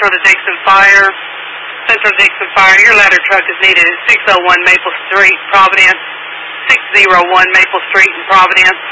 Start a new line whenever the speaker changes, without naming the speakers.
Central to Dixon Fire. Central Dixon Fire, your ladder truck is needed at 601 Maple Street, Providence. 601 Maple Street in Providence.